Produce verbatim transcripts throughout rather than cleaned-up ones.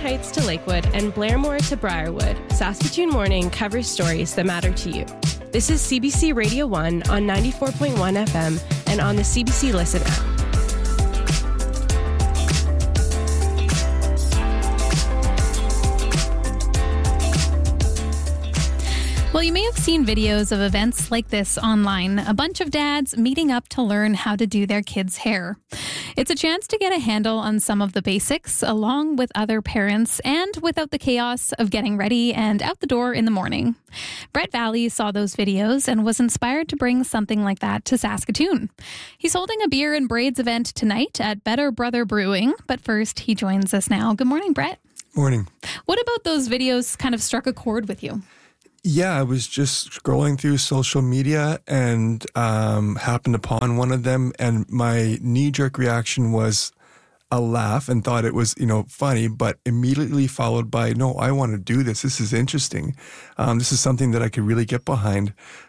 Heights to Lakewood and Blairmore to Briarwood, Saskatoon Morning covers stories that matter to you. This is C B C Radio one on ninety-four point one F M and on the C B C Listen app. Well, you may have seen videos of events like this online, a bunch of dads meeting up to learn how to do their kids' hair. It's a chance to get a handle on some of the basics along with other parents and without the chaos of getting ready and out the door in the morning. Brett Valley saw those videos and was inspired to bring something like that to Saskatoon. He's holding a beer and braids event tonight at Better Brother Brewing, but first he joins us now. Good morning, Brett. Morning. What about those videos kind of struck a chord with you? Yeah, I was just scrolling through social media and um, happened upon one of them, and my knee-jerk reaction was a laugh and thought it was, you know, funny, but immediately followed by, no, I want to do this. This is interesting. Um, this is something that I could really get behind.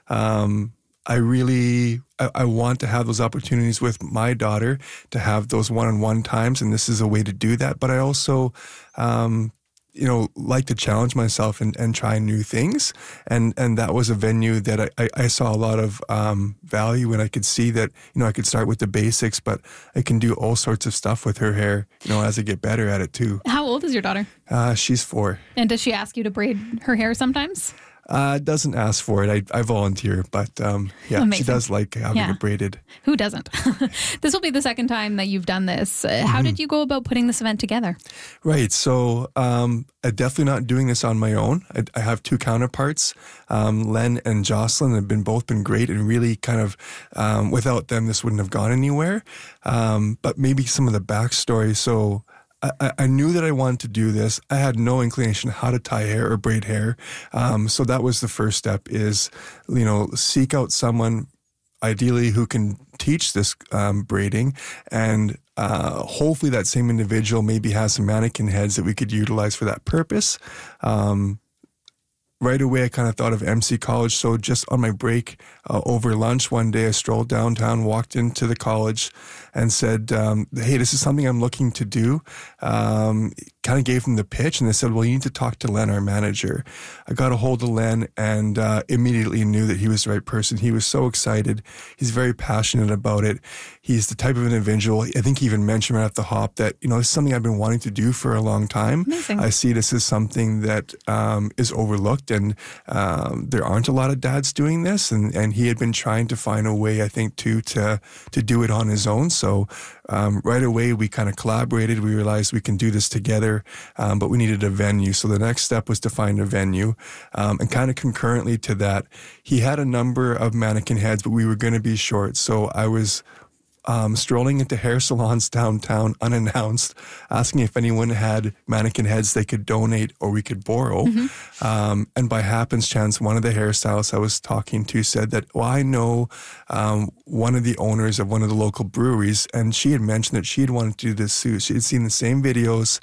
Um, I really, I, I want to have those opportunities with my daughter to have those one-on-one times, and this is a way to do that. But I also, um, you know, like to challenge myself and, and try new things. And, and that was a venue that I, I, I saw a lot of um, value, and I could see that, you know, I could start with the basics, but I can do all sorts of stuff with her hair, you know, as I get better at it too. How old is your daughter? Uh, she's four. And does she ask you to braid her hair sometimes? Uh, doesn't ask for it. I, I volunteer, but um, yeah, Amazing. She does like having Yeah. it braided. Who doesn't? This will be the second time that you've done this. Uh, how did you go about putting this event together? Right. So um, I'm definitely not doing this on my own. I, I have two counterparts, um, Len and Jocelyn, have been both been great and really kind of, um, without them, this wouldn't have gone anywhere. Um, but maybe some of the backstory. So I, I knew that I wanted to do this. I had no inclination how to tie hair or braid hair. Um, so that was the first step is, you know, seek out someone ideally who can teach this um, braiding, and uh, hopefully that same individual maybe has some mannequin heads that we could utilize for that purpose. Um, Right away, I kind of thought of M C College. So just on my break uh, over lunch one day, I strolled downtown, walked into the college and said, um, hey, this is something I'm looking to do. Um, kind of gave them the pitch, and they said, well, you need to talk to Len, our manager. I got a hold of Len and uh, immediately knew that he was the right person. He was so excited. He's very passionate about it. He's the type of individual, I think he even mentioned right off the hop that, you know, it's something I've been wanting to do for a long time. Amazing. I see this as something that um, is overlooked, and um, there aren't a lot of dads doing this, and, and he had been trying to find a way, I think, too, to, to do it on his own. So um, right away, we kind of collaborated. We realized we can do this together, um, but we needed a venue. So the next step was to find a venue. Um, and kind of concurrently to that, he had a number of mannequin heads, but we were going to be short. So I was Um, strolling into hair salons downtown unannounced, asking if anyone had mannequin heads they could donate or we could borrow. Mm-hmm. Um, and by happenstance, one of the hairstylists I was talking to said that, well, I know um, one of the owners of one of the local breweries, and she had mentioned that she had wanted to do this too. She had seen the same videos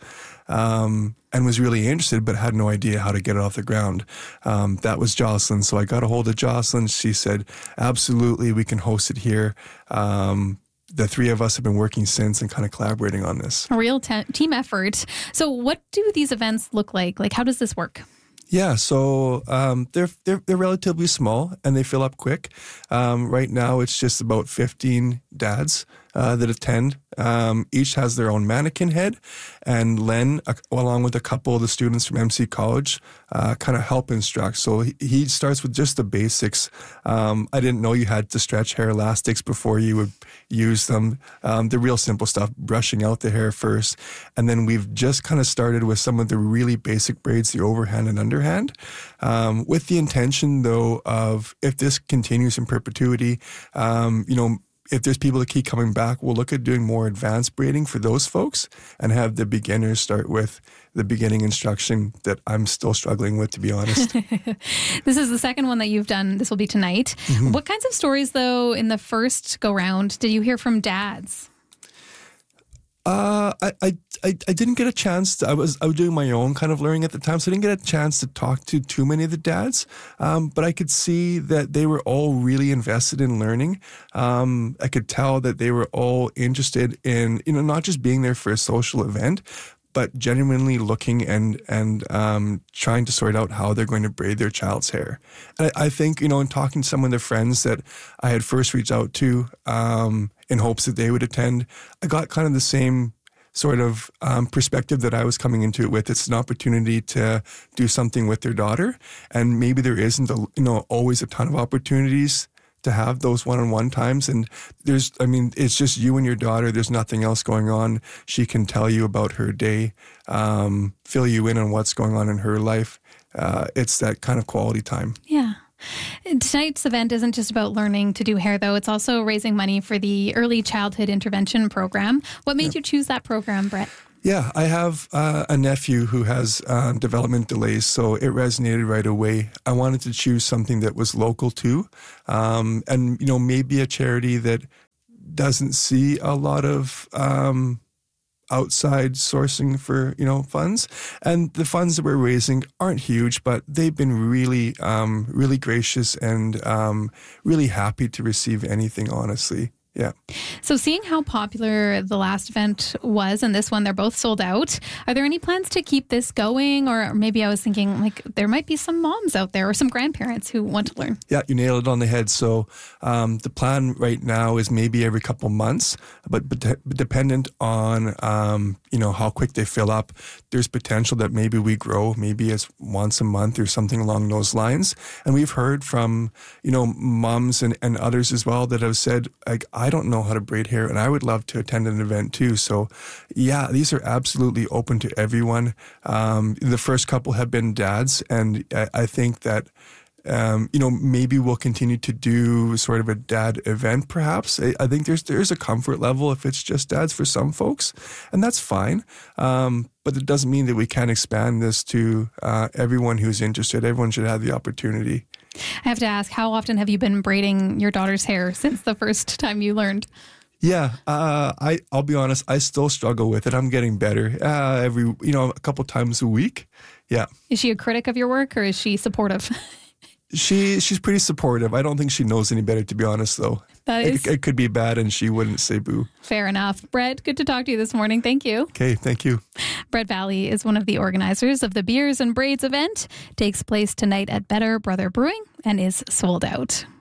um, and was really interested, but had no idea how to get it off the ground. Um, that was Jocelyn. So I got a hold of Jocelyn. She said, absolutely, we can host it here. Um, The three of us have been working since and kind of collaborating on this. A real te- team effort. So what do these events look like? Like, how does this work? Yeah, so um, they're, they're they're relatively small and they fill up quick. Um, right now, it's just about fifteen dads uh, that attend. Um, each has their own mannequin head, and Len, uh, along with a couple of the students from M C College, uh, kind of help instruct. So he, he starts with just the basics. Um, I didn't know you had to stretch hair elastics before you would use them. Um, the real simple stuff, brushing out the hair first. And then we've just kind of started with some of the really basic braids, the overhand and underhand, um, with the intention, though, of if this continues in perpetuity, um, you know, if there's people that keep coming back, we'll look at doing more advanced braiding for those folks and have the beginners start with the beginning instruction that I'm still struggling with, to be honest. This is the second one that you've done. This will be tonight. Mm-hmm. What kinds of stories, though, in the first go round did you hear from dads? Uh, I, I, I, I didn't get a chance to, I was, I was doing my own kind of learning at the time, so I didn't get a chance to talk to too many of the dads. Um, but I could see that they were all really invested in learning. Um, I could tell that they were all interested in, you know, not just being there for a social event, but genuinely looking and and um, trying to sort out how they're going to braid their child's hair. And I, I think, you know, in talking to some of the friends that I had first reached out to um, in hopes that they would attend, I got kind of the same sort of um, perspective that I was coming into it with. It's an opportunity to do something with their daughter, and maybe there isn't, a, you know, always a ton of opportunities to have those one-on-one times. And there's, I mean, it's just you and your daughter. There's nothing else going on. She can tell you about her day, um, fill you in on what's going on in her life. Uh, it's that kind of quality time. Yeah. Tonight's event isn't just about learning to do hair, though. It's also raising money for the Early Childhood Intervention Program. What made yeah. you choose that program, Brett? Yeah, I have uh, a nephew who has uh, development delays, so it resonated right away. I wanted to choose something that was local too, um, and you know, maybe a charity that doesn't see a lot of um, outside sourcing for, you know, funds. And the funds that we're raising aren't huge, but they've been really, um, really gracious and um, really happy to receive anything, honestly. Yeah. So seeing how popular the last event was and this one, they're both sold out. Are there any plans to keep this going? Or maybe I was thinking like there might be some moms out there or some grandparents who want to learn. Yeah, you nailed it on the head. So um, the plan right now is maybe every couple months, but, but dependent on, um, you know, how quick they fill up. There's potential that maybe we grow, maybe it's once a month or something along those lines. And we've heard from, you know, moms and, and others as well that have said, like, I don't know how to braid hair and I would love to attend an event too. So yeah, these are absolutely open to everyone. Um, the first couple have been dads, and I, I think that Um, you know, maybe we'll continue to do sort of a dad event, perhaps. I, I think there's there's a comfort level if it's just dads for some folks, and that's fine. Um, but it doesn't mean that we can't expand this to uh, everyone who's interested. Everyone should have the opportunity. I have to ask, how often have you been braiding your daughter's hair since the first time you learned? Yeah, uh, I, I'll be honest, I still struggle with it. I'm getting better uh, every, you know, a couple times a week. Yeah. Is she a critic of your work or is she supportive? She she's pretty supportive. I don't think she knows any better, to be honest, though. That is... It, it could be bad and she wouldn't say boo. Fair enough. Brett, good to talk to you this morning. Thank you. Okay, thank you. Brett Valley is one of the organizers of the Beers and Braids event. It takes place tonight at Better Brother Brewing and is sold out.